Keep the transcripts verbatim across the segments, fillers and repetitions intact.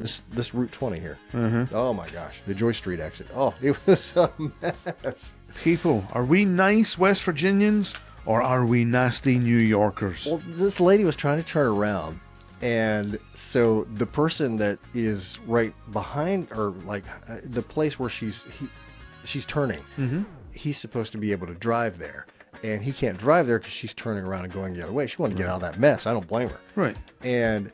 this this Route twenty here. Mm-hmm. Oh my gosh, the Joy Street exit. Oh, it was a mess. People, are we nice West Virginians or are we nasty New Yorkers? Well, this lady was trying to turn around, and so the person that is right behind, or like uh, the place where she's he, she's turning, Mm-hmm. he's supposed to be able to drive there, and he can't drive there because she's turning around and going the other way. She wanted to get out of that mess. I don't blame her. Right. And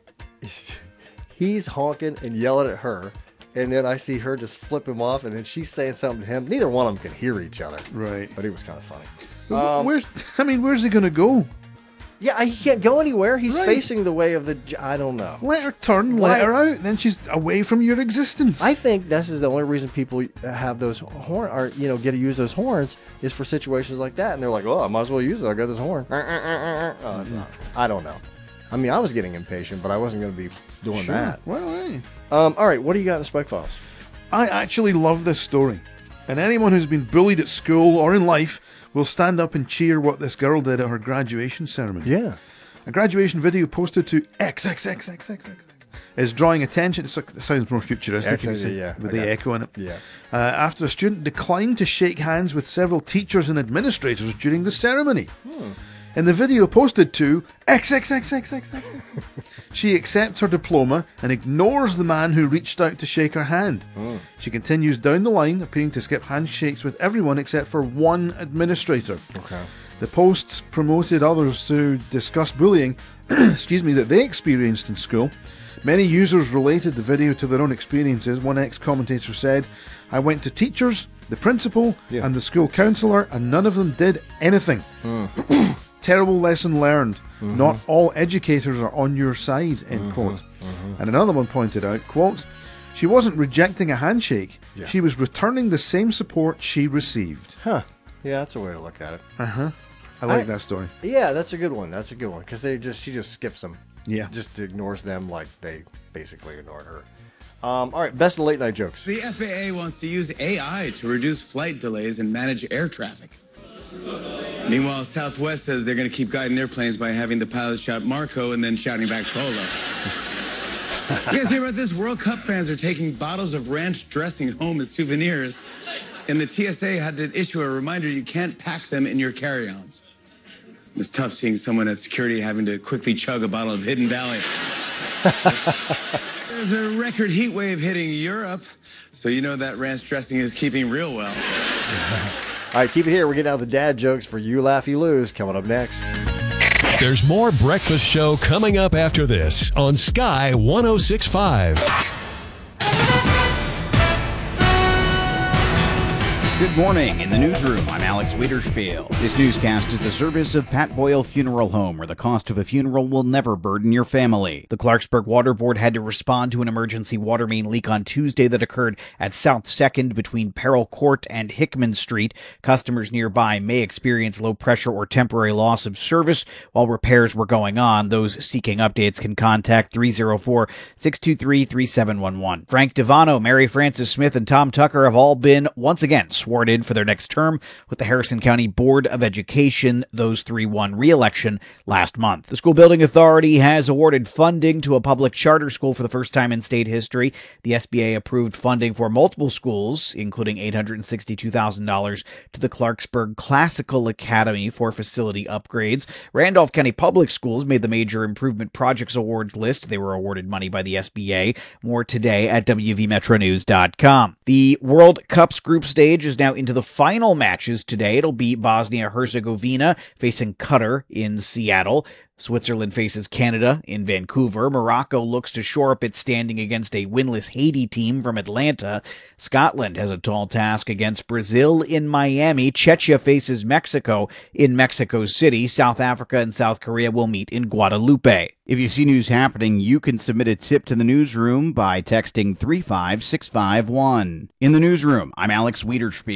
he's honking and yelling at her, and then I see her just flip him off, and then she's saying something to him. Neither one of them can hear each other. Right. But it was kind of funny. Um, where's, I mean, where's he going to go? Yeah, he can't go anywhere. He's Right. facing the way of the... I don't know. Let her turn, Why- let her out, then she's away from your existence. I think this is the only reason people have those horn, or you know, get to use those horns is for situations like that, and they're like, "Oh, I might as well use it. I got this horn." Uh, uh, uh, uh. Oh, it's not. I don't know. I mean, I was getting impatient, but I wasn't going to be doing Sure. that. Well, hey. Um, all right, what do you got in the Spike Files? I actually love this story. And anyone who's been bullied at school or in life will stand up and cheer what this girl did at her graduation ceremony. Yeah. A graduation video posted to X X X X X X is drawing attention. It's like, it sounds more futuristic, X, you can see, yeah, with I the got it. echo in it. Yeah. Uh, after a student declined to shake hands with several teachers and administrators during the ceremony. Hmm. In the video posted to X X X X X X, she accepts her diploma and ignores the man who reached out to shake her hand. Hmm. She continues down the line, appearing to skip handshakes with everyone except for one administrator. Okay. The post promoted others to discuss bullying excuse me, that they experienced in school. Many users related the video to their own experiences. One ex-commentator said, "I went to teachers, the principal, Yeah. and the school counsellor, and none of them did anything. Mm. Terrible lesson learned. Mm-hmm. Not all educators are on your side," end Mm-hmm. quote. And another one pointed out, quote, "She wasn't rejecting a handshake. Yeah. She was returning the same support she received." Huh. Yeah, that's a way to look at it. Uh-huh. I like I- that story. Yeah, that's a good one. That's a good one because they just she just skips them. Yeah. Just ignores them like they basically ignored her. Um, all right, best of late night jokes. The F A A wants to use A I to reduce flight delays and manage air traffic. Meanwhile, Southwest says they're going to keep guiding their planes by having the pilots shout Marco and then shouting back Polo. You guys hear about this? World Cup fans are taking bottles of ranch dressing home as souvenirs, and the T S A had to issue a reminder you can't pack them in your carry-ons. It was tough seeing someone at security having to quickly chug a bottle of Hidden Valley. There's a record heat wave hitting Europe, so you know that ranch dressing is keeping real well. All right, keep it here. We're getting out the dad jokes for You Laugh, You Lose coming up next. There's more Breakfast Show coming up after this on Sky one oh six point five. Good morning. In the newsroom, I'm Alex Wiederspiel. This newscast is the service of Pat Boyle Funeral Home, where the cost of a funeral will never burden your family. The Clarksburg Water Board had to respond to an emergency water main leak on Tuesday that occurred at South second between Peril Court and Hickman Street. Customers nearby may experience low pressure or temporary loss of service while repairs were going on. Those seeking updates can contact three oh four, six two three, three seven one one. Frank Devano, Mary Frances Smith, and Tom Tucker have all been once again sworn in for their next term with the Harrison County Board of Education. Those three won re-election last month. The School Building Authority has awarded funding to a public charter school for the first time in state history. The S B A approved funding for multiple schools, including eight hundred sixty-two thousand dollars to the Clarksburg Classical Academy for facility upgrades. Randolph County Public Schools made the Major Improvement Projects Awards list. They were awarded money by the S B A. More today at W V Metro News dot com. The World Cup's group stage is now into the final matches today. It'll be Bosnia-Herzegovina facing Qatar in Seattle. Switzerland faces Canada in Vancouver. Morocco looks to shore up its standing against a winless Haiti team from Atlanta. Scotland has a tall task against Brazil in Miami. Czechia faces Mexico in Mexico City. South Africa and South Korea will meet in Guadalupe. If you see news happening, you can submit a tip to the newsroom by texting three five six five one. In the newsroom, I'm Alex Wiederspiel.